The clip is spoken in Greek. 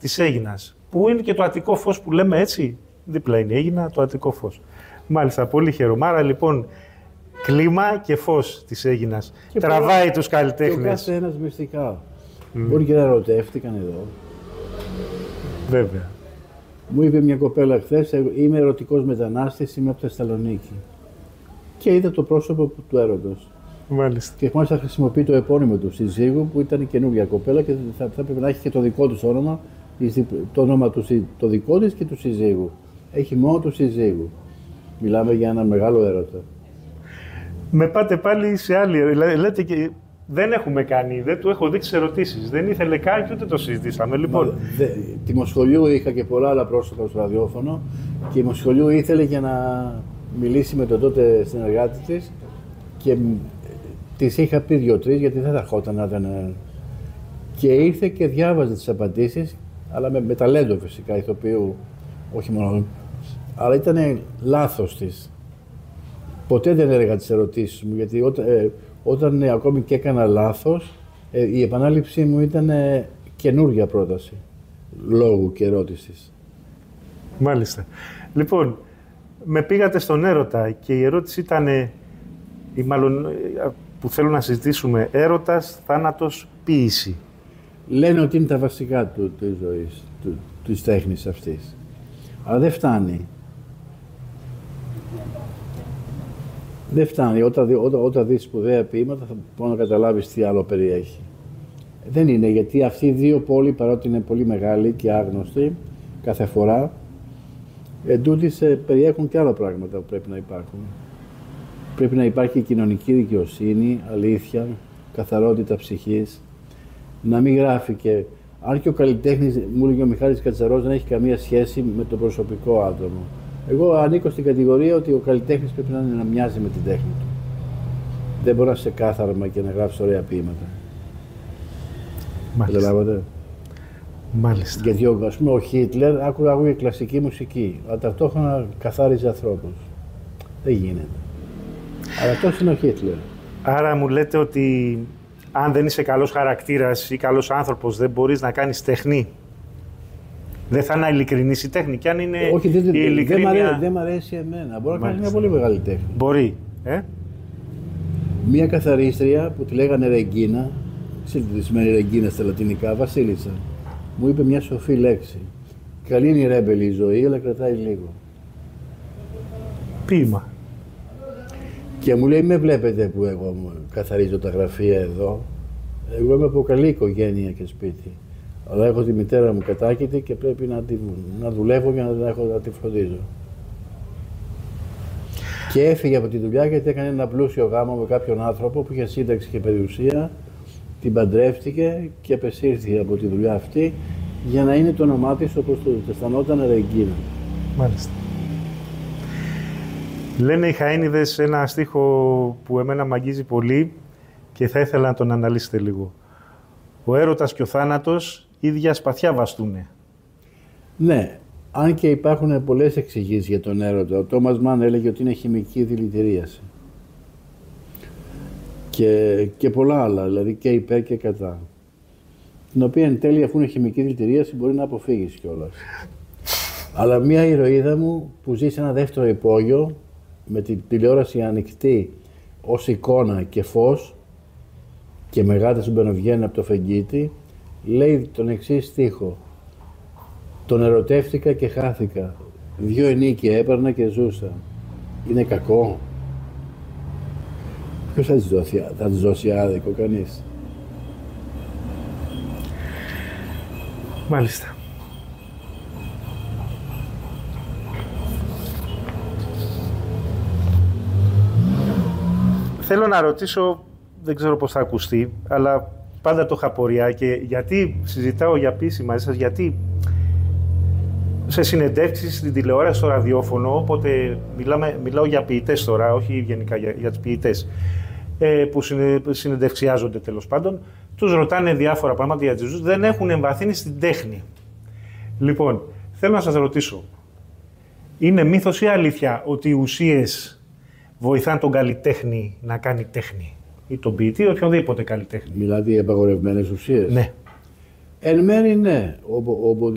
της Αίγινας, που είναι και το Αττικό Φως που λέμε έτσι, δίπλα είναι η Αίγινα, το Αττικό Φως. Μάλιστα, πολύ χαίρομαι. Άρα λοιπόν, κλίμα και φως της Αίγινας. Τραβάει τους καλλιτέχνες. Και ο κάθε ένας μυστικά. Μπορεί και να ερωτεύτηκαν εδώ. Βέβαια. Μου είπε μια κοπέλα χθες, είμαι ερωτικός μετανάστης, είμαι από τη Θεσσαλονίκη. Και είδα το πρόσωπο του έρωτος. Μάλιστα. Και μάλιστα χρησιμοποιεί το επώνυμο του συζύγου, που ήταν καινούργια κοπέλα και θα πρέπει να έχει και το δικό του όνομα, το όνομα του το δικό της και του συζύγου. Έχει μόνο του συζύγου. Μιλάμε για ένα μεγάλο έρωτα. Με πάτε πάλι σε άλλη. Λέτε και δεν έχουμε κάνει, δεν του έχω δείξει ερωτήσεις. Δεν ήθελε καν και ούτε το συζητήσαμε. Λοιπόν. Τη Μοσχολιού είχα και πολλά άλλα πρόσωπα στο ραδιόφωνο και η Μοσχολιού ήθελε για να μιλήσει με τον τότε συνεργάτη της και της είχα πει 2-3 γιατί δεν θα ερχόταν να ήταν. Και ήρθε και διάβαζε τις απαντήσεις, αλλά με ταλέντο φυσικά ηθοποιού, όχι μόνο. Αλλά ήταν λάθος της. Ποτέ δεν έλεγα τις ερωτήσεις μου, γιατί όταν ακόμη και έκανα λάθος, η επανάληψή μου ήταν καινούργια πρόταση, λόγου και ερώτησης. Μάλιστα. Λοιπόν, με πήγατε στον έρωτα και η ερώτηση ήταν, ή μάλλον που θέλω να συζητήσουμε, έρωτας, θάνατος, ποίηση. Λένε ότι είναι τα βασικά της ζωής, της τέχνης αυτής. Αλλά δεν φτάνει. Δεν φτάνει. Όταν δεις σπουδαία ποίηματα θα μπορεί να καταλάβεις τι άλλο περιέχει. Δεν είναι, γιατί αυτοί οι δύο πόλοι, παρότι είναι πολύ μεγάλοι και άγνωστοι κάθε φορά, εντούτοις περιέχουν και άλλα πράγματα που πρέπει να υπάρχουν. Πρέπει να υπάρχει κοινωνική δικαιοσύνη, αλήθεια, καθαρότητα ψυχής, να μην γράφει και... Αν και ο καλλιτέχνης, μου έλεγε ο Μιχάλης Κατσαρός, δεν έχει καμία σχέση με το προσωπικό άτομο. Εγώ ανήκω στην κατηγορία ότι ο καλλιτέχνης πρέπει να μοιάζει με την τέχνη του. Δεν μπορεί να είσαι κάθαρμα και να γράψει ωραία ποίηματα. Μάλιστα. Καταλάβατε. Μάλιστα. Γιατί ας πούμε, ο Χίτλερ άκουγε κλασική μουσική, αλλά ταυτόχρονα καθάριζε ανθρώπους. Δεν γίνεται. Αλλά αυτός είναι ο Χίτλερ. Άρα μου λέτε ότι αν δεν είσαι καλός χαρακτήρας ή καλός άνθρωπος, δεν μπορείς να κάνεις τέχνη. Δεν θα είναι ειλικρινής η τέχνη. Και αν είναι όχι, η ειλικρίνεια... δεν μ' αρέσει εμένα. Μπορεί να κάνει μια πολύ μεγάλη τέχνη. Μπορεί. Μια καθαρίστρια που τη λέγανε Ρεγκίνα, ξέρετε τι σημαίνει Ρεγκίνα στα λατινικά, βασίλισσα, μου είπε μια σοφή λέξη. Καλή είναι η ρέμπελη η ζωή, αλλά κρατάει λίγο. Ποίημα. Και μου λέει, με βλέπετε που εγώ καθαρίζω τα γραφεία εδώ. Εγώ είμαι από καλή οικογένεια και σπίτι. Αλλά έχω τη μητέρα μου κατάκητη και πρέπει να δουλεύω για να τη φροντίζω. Και έφυγε από τη δουλειά γιατί έκανε ένα πλούσιο γάμο με κάποιον άνθρωπο που είχε σύνταξη και περιουσία. Την παντρεύτηκε και απεσύρθηκε από τη δουλειά αυτή για να είναι το όνομά της όπως το αισθανόταν Ρεγκίνα. Μάλιστα. Λένε οι Χαΐνιδες ένα στίχο που εμένα μ' αγγίζει πολύ και θα ήθελα να τον αναλύσετε λίγο. Ο έρωτας και ο θάνατος ίδια σπαθιά βαστούνε. Ναι, αν και υπάρχουν πολλές εξηγήσεις για τον έρωτα. Ο Τόμας Μαν έλεγε ότι είναι χημική δηλητηρίαση. Και πολλά άλλα, δηλαδή και υπέρ και κατά. Την οποία εν τέλει, αφού είναι χημική δηλητηρίαση, μπορεί να αποφύγεις κιόλας. Αλλά μια ηρωίδα μου που ζει σε ένα δεύτερο υπόγειο, με την τηλεόραση ανοιχτή ως εικόνα και φως και με γάτες που μπαινοβγαίνουν από το φεγγίτι, λέει τον εξής στίχο. Τον ερωτεύτηκα και χάθηκα. 2 ενίκια έπαιρνα και ζούσα. Είναι κακό. Ποιος θα της δώσει άδικο, κανείς. Μάλιστα. Θέλω να ρωτήσω, δεν ξέρω πώς θα ακουστεί, αλλά πάντα το είχα πορεία και γιατί συζητάω για ποίηση μαζί σας, γιατί σε συνεντεύξεις στην τηλεόραση, στο ραδιόφωνο, όποτε μιλάω για ποιητές τώρα, όχι γενικά για τους ποιητές, που συνεντευξιάζονται τέλος πάντων, τους ρωτάνε διάφορα πράγματα για τις ζωές, δεν έχουν εμβαθύνει στην τέχνη. Λοιπόν, θέλω να σας ρωτήσω, είναι μύθος ή αλήθεια ότι οι ουσίες βοηθάνε τον καλλιτέχνη να κάνει τέχνη ή τον ποιητή ή οποιονδήποτε καλλιτέχνη? Μιλάτε για απαγορευμένες ουσίες. Ναι. Εν μέρει ναι.